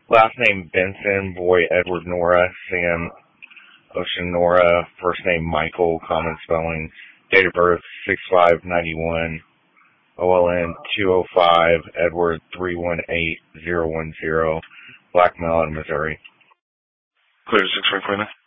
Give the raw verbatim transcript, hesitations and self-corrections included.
Last name Benson, boy Edward Nora, Sam Ocean Nora, first name Michael, common spelling, date of birth six five ninety-one, O L N two oh five, Edward three one eight zero one zero, Black Mountain, Missouri. Clear to six right for you now.